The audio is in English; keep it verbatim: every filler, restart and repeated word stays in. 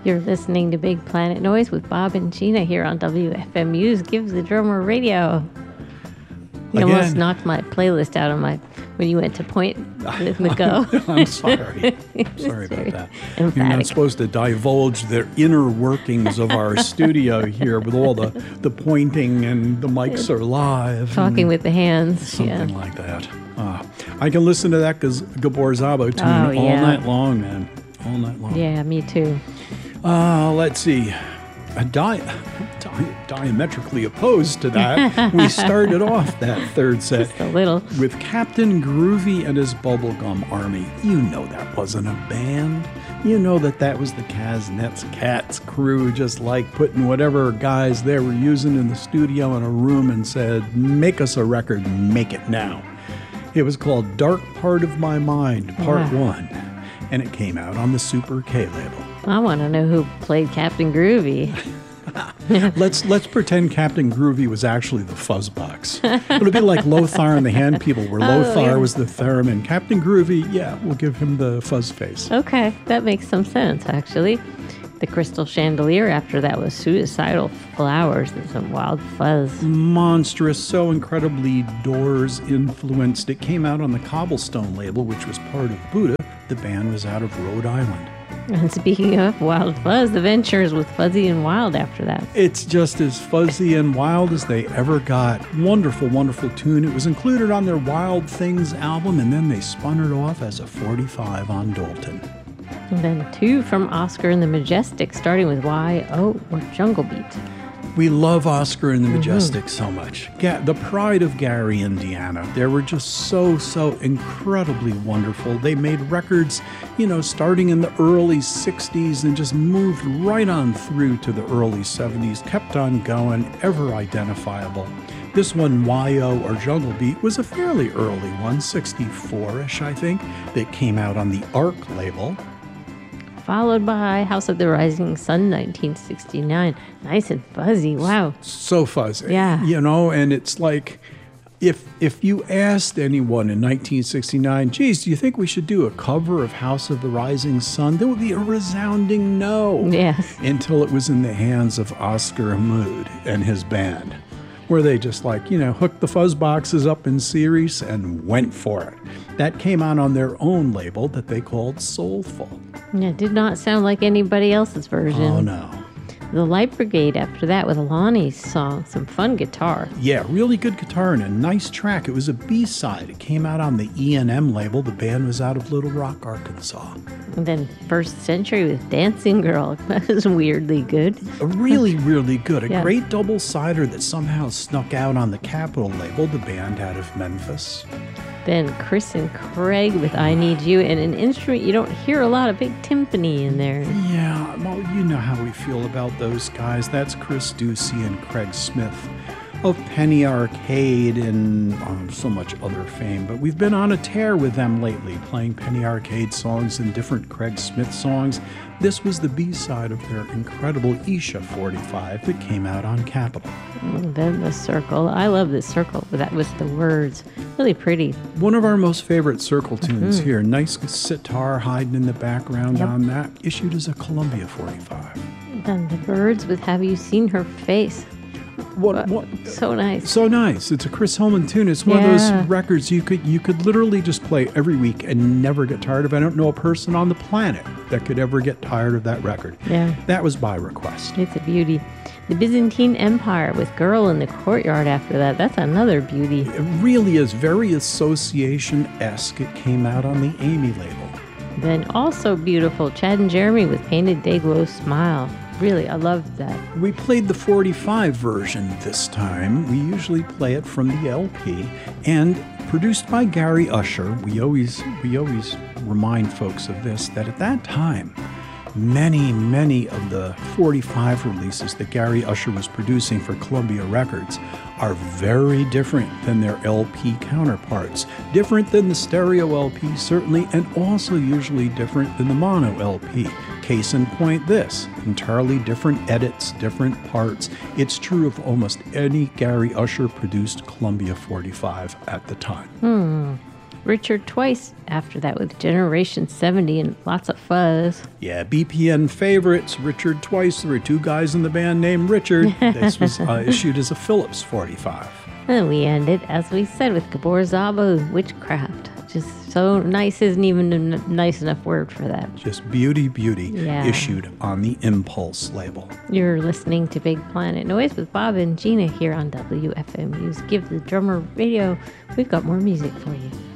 You're listening to Big Planet Noise with Bob and Gina here on W F M U's Give the Drummer Radio. You Again. almost knocked my playlist out of my when you went to point with McGo. I'm sorry. I'm sorry about that. Emphatic. You're not supposed to divulge the inner workings of our studio here with all the, the pointing and the mics are live. Talking with the hands. Something Yeah. like that. Uh, I can listen to that because Gabor Szabo tune Oh, all yeah. night long, man. All night long. Yeah, me too. Uh, let's see. A di- di- diametrically opposed to that, we started off that third set Just a little. with Captain Groovy and his Bubblegum Army. You know that wasn't a band. You know that that was the Kaznets Cats crew, just like putting whatever guys they were using in the studio in a room and said, make us a record, make it now. It was called Dark Part of My Mind, Part Wow. one, and it came out on the Super K label. I want to know who played Captain Groovy. Let's let's pretend Captain Groovy was actually the fuzzbox. It'll be like Lothar and the Hand People, where Lothar yeah. was the theremin. Captain Groovy, yeah, we'll give him the fuzz face. Okay, that makes some sense, actually. The Crystal Chandelier after that was Suicidal Flowers and some Wild Fuzz. Monstrous, so incredibly Doors influenced. It came out on the Cobblestone label, which was part of Buddha. The band was out of Rhode Island. And speaking of Wild Fuzz, the Ventures with Fuzzy and Wild after that. It's just as fuzzy and wild as they ever got. Wonderful, wonderful tune. It was included on their Wild Things album, and then they spun it off as a forty-five on Dalton. And then two from Oscar and the Majestic, starting with Y O or Jungle Beat. We love Oscar and the Majestic so much. Ga- the pride of Gary, Indiana. They were just so, so incredibly wonderful. They made records, you know, starting in the early sixties and just moved right on through to the early seventies, kept on going, ever identifiable. This one, Y O or Jungle Beat, was a fairly early one, sixty-four-ish, I think, that came out on the Arc label. Followed by House of the Rising Sun, nineteen sixty-nine. Nice and fuzzy, wow. So fuzzy. Yeah. You know, and it's like, if if you asked anyone in nineteen sixty-nine, geez, do you think we should do a cover of House of the Rising Sun? There would be a resounding no. Yes. Until it was in the hands of Oscar Hammoud and his band, where they just like, you know, hooked the fuzz boxes up in series and went for it. That came out on their own label that they called Soulful. Yeah, it did not sound like anybody else's version. Oh, no. The Light Brigade after that with Lonnie's song, some fun guitar. Yeah, really good guitar and a nice track. It was a B-side. It came out on the E and M label. The band was out of Little Rock, Arkansas. And then First Century with Dancing Girl. That was weirdly good. A really, really good. A Yeah. great double-sider that somehow snuck out on the Capitol label, the band out of Memphis. Then Chris and Craig with I Need You, and an instrument you don't hear a lot, a big timpani in there. Yeah, well, you know how we feel about those guys. That's Chris Ducey and Craig Smith of Penny Arcade and um, so much other fame. But we've been on a tear with them lately, playing Penny Arcade songs and different Craig Smith songs. This was the B-side of their incredible Isha forty-five that came out on Capitol. And then The Circle. I love this circle, but that was the words. Really pretty. One of our most favorite Circle tunes here. Nice sitar hiding in the background Yep. on that. Issued as a Columbia forty-five. Then The Birds with Have You Seen Her Face? What? What? So nice. So nice. It's a Chris Hillman tune. It's one Yeah. of those records you could you could literally just play every week and never get tired of. I don't know a person on the planet that could ever get tired of that record. Yeah. That was by request. It's a beauty. The Byzantine Empire with Girl in the Courtyard after that. That's another beauty. It really is very association-esque. It came out on the Amy label. Then also beautiful, Chad and Jeremy with Painted Dayglow Smile. Really, I love that. We played the forty-five version this time. We usually play it from the L P, and produced by Gary Usher. We always we always remind folks of this, that at that time, many, many of the forty-five releases that Gary Usher was producing for Columbia Records are very different than their L P counterparts. Different than the stereo L P, certainly, and also usually different than the mono L P. Case in point this, entirely different edits, different parts. It's true of almost any Gary Usher produced Columbia forty-five at the time. Hmm. Richard twice after that with Generation seventy and lots of fuzz. Yeah, B P N favorites, Richard twice. There were two guys in the band named Richard. This was uh, issued as a Phillips forty-five. And we ended, as we said, with Gabor Szabo, Witchcraft. Just so nice isn't even a n- nice enough word for that. Just beauty, beauty, Yeah. issued on the Impulse label. You're listening to Big Planet Noise with Bob and Gina here on W F M U's Give the Drummer Radio. We've got more music for you.